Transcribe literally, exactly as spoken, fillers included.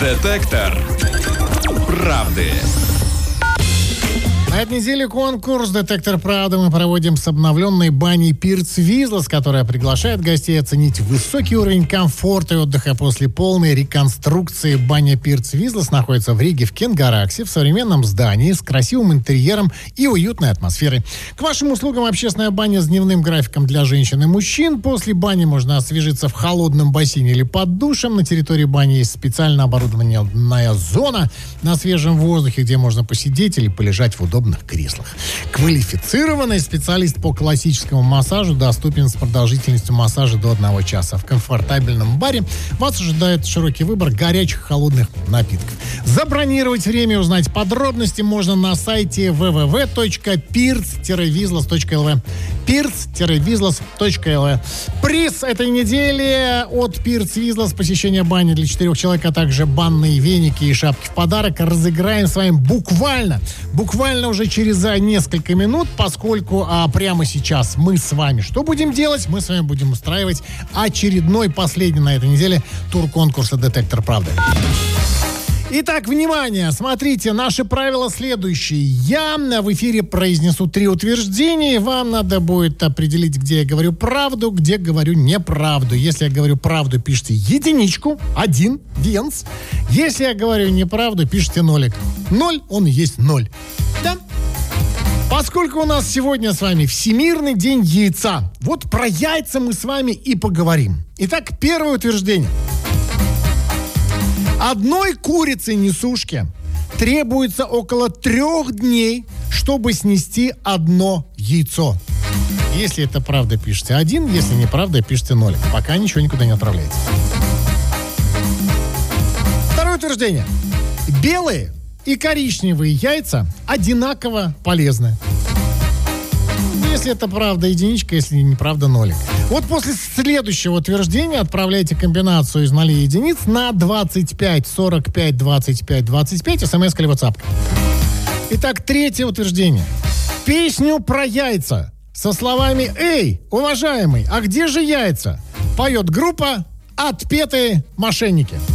Детектор правды. На этой неделе конкурс «Детектор правды» мы проводим с обновленной баней Пирс Визлас, которая приглашает гостей оценить высокий уровень комфорта и отдыха после полной реконструкции. Баня Пирс Визлас находится в Риге в Кенгараксе, в современном здании с красивым интерьером и уютной атмосферой. К вашим услугам общественная баня с дневным графиком для женщин и мужчин. После бани можно освежиться в холодном бассейне или под душем. На территории бани есть специально оборудованная зона на свежем воздухе, где можно посидеть или полежать в удобном креслах. Квалифицированный специалист по классическому массажу доступен с продолжительностью массажа до одного часа. В комфортабельном баре вас ожидает широкий выбор горячих и холодных напитков. Забронировать время и узнать подробности можно на сайте дабл ю дабл ю дабл ю точка пирс визлас точка эл ви. пирс визлас точка эл ви. Приз этой недели от Пирс Визлас: посещение бани для четырех человек, а также банные веники и шапки в подарок разыграем с вами буквально, буквально уже через несколько минут, поскольку а, прямо сейчас мы с вами что будем делать? Мы с вами будем устраивать очередной, последний на этой неделе тур конкурса «Детектор правды». Итак, внимание, смотрите, наши правила следующие. Я в эфире произнесу три утверждения, и вам надо будет определить, где я говорю правду, где говорю неправду. Если я говорю правду, пишите единичку, один, венс. Если я говорю неправду, пишите нолик. Ноль, он и есть ноль. Да? Поскольку у нас сегодня с вами Всемирный день яйца, вот про яйца мы с вами и поговорим. Итак, первое утверждение. Одной курице-несушке требуется около трех дней, чтобы снести одно яйцо. Если это правда, пишите один, если неправда, пишите ноль. Пока ничего никуда не отправляйте. Второе утверждение. Белые и коричневые яйца одинаково полезны. Если это правда, единичка, если неправда, нолик. Вот после следующего утверждения отправляйте комбинацию из нулей и единиц на двадцать пять сорок пять двадцать пять двадцать пять, смс или WhatsApp. Итак, третье утверждение. Песню про яйца со словами «Эй, уважаемый, а где же яйца?» поет группа «Отпетые мошенники».